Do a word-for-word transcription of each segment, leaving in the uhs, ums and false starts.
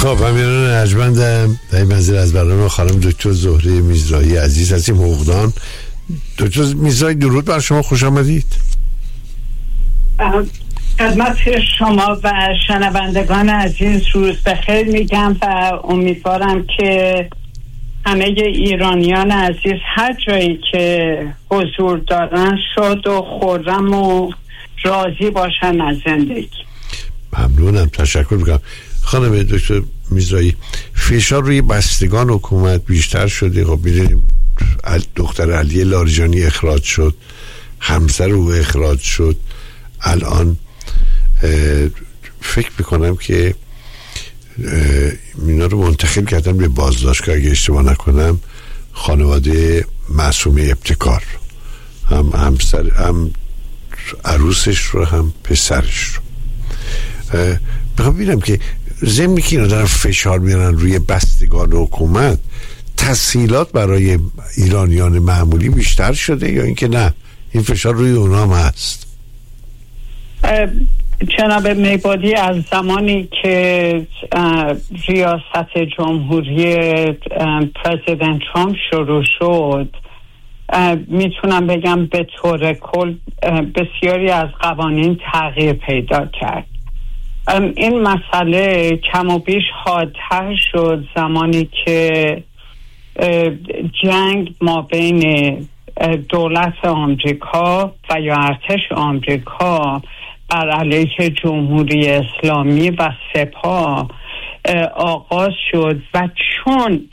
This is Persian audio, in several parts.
خب امیران ارجمندم در منزل از برنامه خانم دکتر زهره میزرایی عزیز هستیم حقوقدان. دکتر میزرایی درود بر شما، خوش آمدید. خدمت شما و شنوندگان عزیز روز بخیر میگم و امیدوارم که همه ایرانیان عزیز هر جایی که حضور دارن شاد و خرم و راضی باشن از زندگی. ممنونم، تشکر میکنم. خانم دکتر میزرایی، فشار روی بستگان حکومت بیشتر شده. خب میدونیم دختر علی لاریجانی اخراج شد، همسر او اخراج شد. الان فکر میکنم که اینا رو منتقل کردن به بازداشتگاه، اگه اشتباه نکنم خانواده معصومه ابتکار، هم همسر هم عروسش رو هم پسرش رو. بخوام ببینم که ضمن که اینا دارن فشار میارن روی بستگان حکومت، تسهیلات برای ایرانیان معمولی بیشتر شده یا اینکه نه این فشار روی اونا هم هست؟ جناب میبادی، از زمانی که ریاست جمهوری پرزیدنت ترامپ شروع شد میتونم بگم به طور کل بسیاری از قوانین تغییر پیدا کرد. این مسئله کم و بیش حادتر شد زمانی که جنگ ما بین دولت آمریکا و یا ارتش آمریکا بر علیه جمهوری اسلامی و سپاه آغاز شد و چون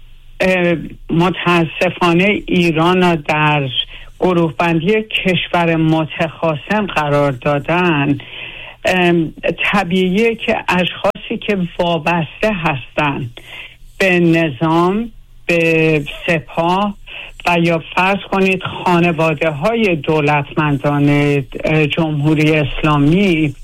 متاسفانه ایران را در گروه بندی کشور متخاصم قرار دادن، طبیعیه که اشخاصی که وابسته هستند به نظام، به سپاه و یا فرض کنید خانواده های دولتمندان جمهوری اسلامی،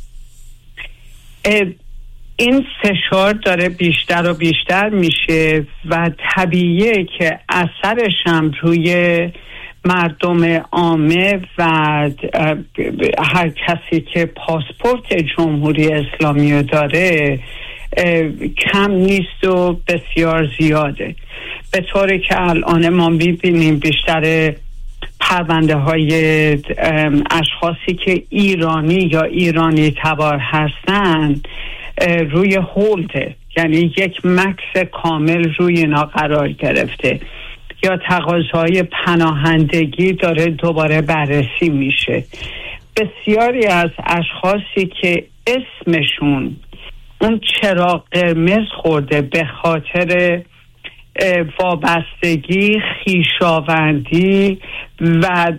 این فشار داره بیشتر و بیشتر میشه و طبیعیه که اثرش هم روی مردم عامه و هر کسی که پاسپورت جمهوری اسلامی داره کم نیست و بسیار زیاده، به طوری که الان ما میبینیم بیشتر پرونده های اشخاصی که ایرانی یا ایرانی تبار هستن روی هولده، یعنی یک مکس کامل روی اینا قرار گرفته، یا تقاضای پناهندگی داره دوباره بررسی میشه. بسیاری از اشخاصی که اسمشون اون چراغ قرمز خورده به خاطر وابستگی، خویشاوندی و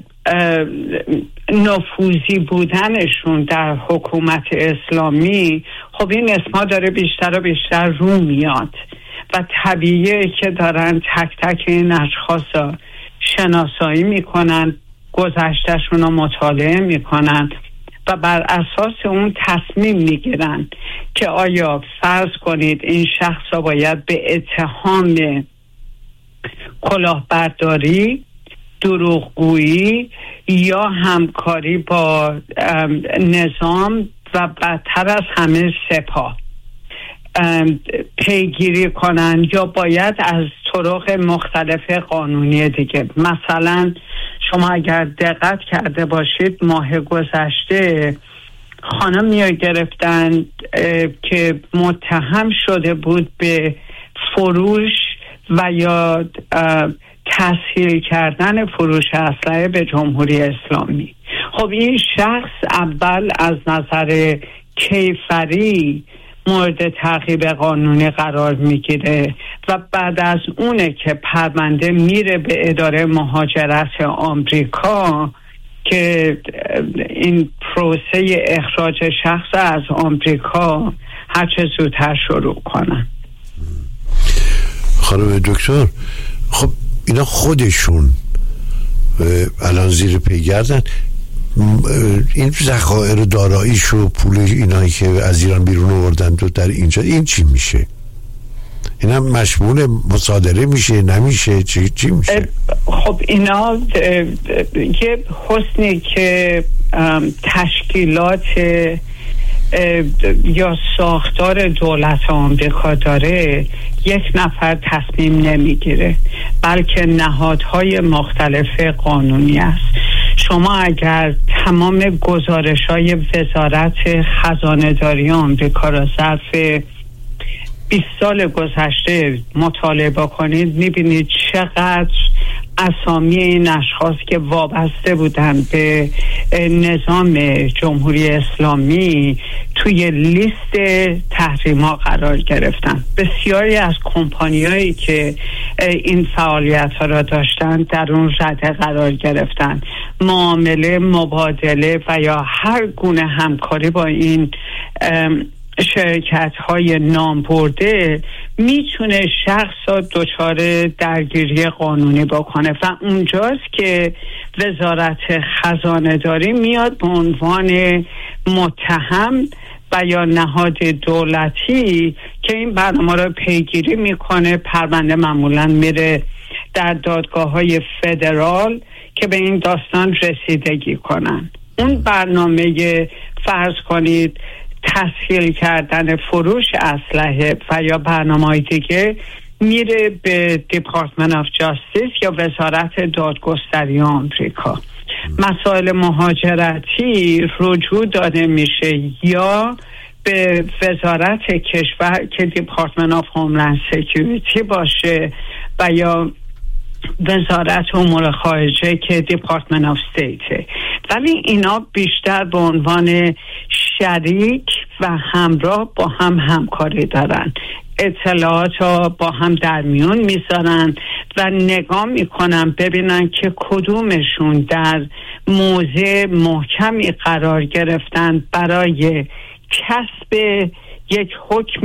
نفوذی بودنشون در حکومت اسلامی، خب این اسما داره بیشتر و بیشتر رو میاد و طبیعیه که دارن تک تک این اشخاص را شناسایی میکنن، گذشتهشون رو مطالعه میکنن و بر اساس اون تصمیم میگیرن که آیا فرض کنید این شخص را باید به اتهام کلاهبرداری، دروغگویی یا همکاری با نظام و بدتر از همه سپاه پیگیری کنن، یا باید از طرق مختلف قانونی دیگه. مثلا شما اگر دقت کرده باشید ماه گذشته خانمی رو گرفتن که متهم شده بود به فروش و یا تسهیل کردن فروش اسلحه به جمهوری اسلامی. خب این شخص اول از نظر کیفری مورد تعقیب قانونی قرار میگیره و بعد از اونه که پرونده میره به اداره مهاجرت آمریکا که این پروسه اخراج شخص از آمریکا هرچه زودتر شروع کنن. خانم دکتر، خب اینا خودشون الان زیر پیگردن، این ذخایر داراییش و پول اینایی که از ایران بیرون آوردن تو در اینجا، این چی میشه؟ این هم مشمول مصادره میشه نمیشه؟ چی, چی میشه؟ خب اینا یه حسنی که تشکیلات یا ساختار دولت آمریکا داره یک نفر تصمیم نمیگیره، بلکه نهادهای مختلف قانونی است. شما اگر تمام گزارش‌های وزارت خزانه‌داری آمریکا را ظرف بیست سال گذشته مطالعه کنید، میبینید چقدر اسامی این اشخاص که وابسته بودن به نظام جمهوری اسلامی توی لیست تحریما قرار گرفتن. بسیاری از کمپانیایی که این فعالیت ها را داشتن در اون رده قرار گرفتن. معامله، مبادله و یا هر گونه همکاری با این شرکت های نام برده میتونه شخص را دچار درگیری قانونی بکنه و اونجاست که وزارت خزانه داری میاد به عنوان متهم و یا نهاد دولتی که این برنامه را پیگیری میکنه. پرونده معمولا میره در دادگاه های فدرال که به این داستان رسیدگی کنن. اون برنامه فرض کنید تسهیل کردن فروش اسلحه و یا برنامه‌های دیگه میره به دیپارتمنت آف جاستیس یا وزارت دادگستری آمریکا. مسائل مهاجرتی رجوع داده میشه یا به وزارت کشور که دیپارتمنت آف هوملند سکیوریتی باشه و یا وزارت امور خارجه که دیپارتمنت آف استیت. ولی اینا بیشتر به عنوان شریک و همراه با هم همکاری دارن، اطلاعات رو با هم در میون میذارن و نگاه میکنن ببینن که کدومشون در موضع محکمی قرار گرفتن برای کسب یک حکم